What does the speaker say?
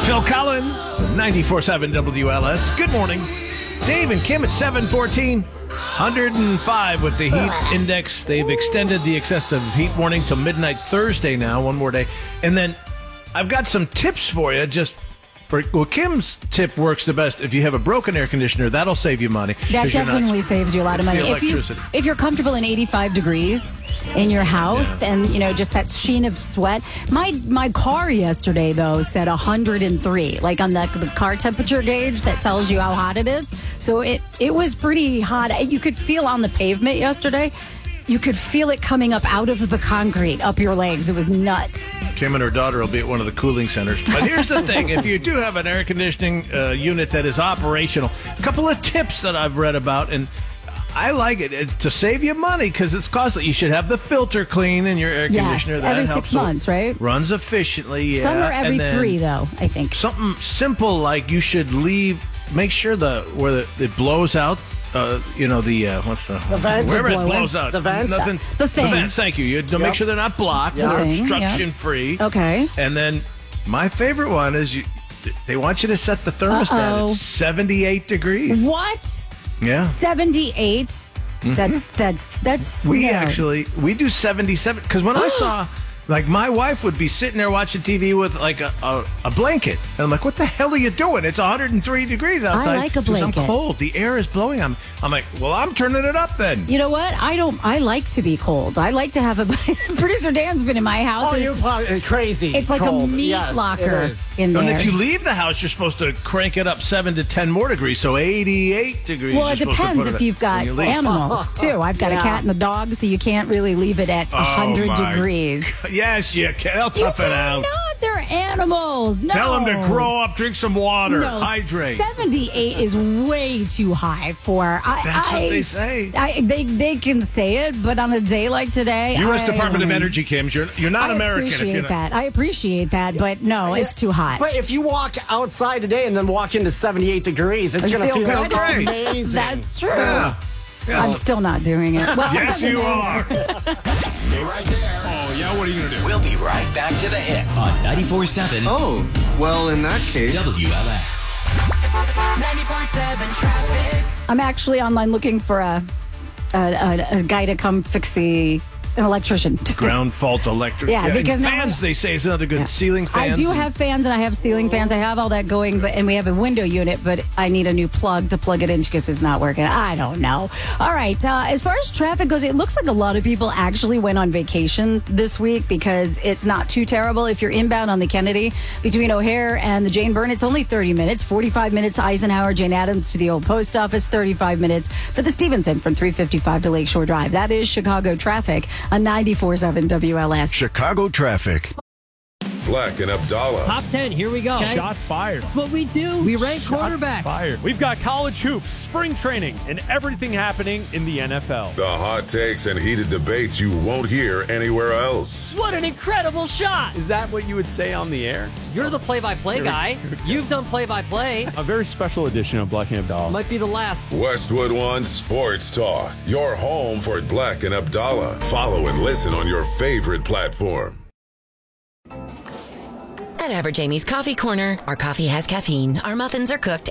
Phil Collins, 94.7 WLS. Good morning. Dave and Kim at 7:14. 105 with the heat index. They've extended the excessive heat warning till midnight Thursday now. One more day. And then I've got some tips for you. Kim's tip works the best. If you have a broken air conditioner, that'll save you money. That definitely saves you a lot of money. If you're comfortable in 85 degrees in your house and, just that sheen of sweat. My car yesterday, though, said 103, like on the car temperature gauge that tells you how hot it is. So it was pretty hot. You could feel on the pavement yesterday. You could feel it coming up out of the concrete, up your legs. It was nuts. Kim and her daughter will be at one of the cooling centers. But here's the thing. If you do have an air conditioning unit that is operational, a couple of tips that I've read about, and I like it. It's to save you money because it's costly. You should have the filter clean in your air conditioner. That every helps 6 months, right? Runs efficiently, yeah. Some are every 3, though, I think. Something simple like you should make sure where it blows out. What's the vents? Wherever it blows out. The vents? The thing. The vents, thank you. You make sure they're not blocked. They're obstruction-free. Okay. And then my favorite one is they want you to set the thermostat at 78 degrees. What? Yeah. 78? Mm-hmm. That's we do 77 because when I saw... Like, my wife would be sitting there watching TV with, like, a blanket. And I'm like, what the hell are you doing? It's 103 degrees outside. I like a blanket. I'm cold. The air is blowing. I'm like, well, I'm turning it up then. You know what? I like to be cold. I like to have a... Producer Dan's been in my house. Oh, you're probably crazy. It's like cold. a meat locker in there. And if you leave the house, you're supposed to crank it up 7 to 10 more degrees. So 88 degrees. Well, it depends if you've got animals, too. I've got a cat and a dog, so you can't really leave it at 100 degrees. Yes, you can. They'll tough it out. No, they're animals. No. Tell them to grow up, drink some water, no, hydrate. 78 is way too high for... That's what they say. They can say it, but on a day like today... U.S. Department of Energy, Kim. You're not American. I appreciate that, but no, it's too hot. But if you walk outside today and then walk into 78 degrees, it's going to feel good. Amazing. That's true. Yeah. I'm still not doing it. Well, yes, you are. Stay right there. Oh, yeah? What are you going to do? We'll be right back to the hits on 94.7. Oh, well, in that case. WLS. 94.7 traffic. I'm actually online looking for a guy to come fix an electrician to ground fault electric. Yeah, because fans, they say, is another good. Ceiling fans. I do have fans and I have ceiling fans. I have all that going, and we have a window unit, but I need a new plug to plug it into because it's not working. I don't know. All right. As far as traffic goes, it looks like a lot of people actually went on vacation this week because it's not too terrible. If you're inbound on the Kennedy between O'Hare and the Jane Byrne, it's only 30 minutes. 45 minutes Eisenhower, Jane Addams to the old post office. 35 minutes for the Stevenson from 355 to Lakeshore Drive. That is Chicago traffic. On 94.7 WLS. Chicago traffic. Black and Abdallah. Top 10, here we go. Okay. Shots fired. That's what we do. We rank quarterbacks. Fired. We've got college hoops, spring training, and everything happening in the NFL. The hot takes and heated debates you won't hear anywhere else. What an incredible shot. Is that what you would say on the air? You're the play-by-play guy. You've done play-by-play. A very special edition of Black and Abdallah. Might be the last. Westwood One Sports Talk. Your home for Black and Abdallah. Follow and listen on your favorite platform. At Average Amy's Coffee Corner, our coffee has caffeine, our muffins are cooked,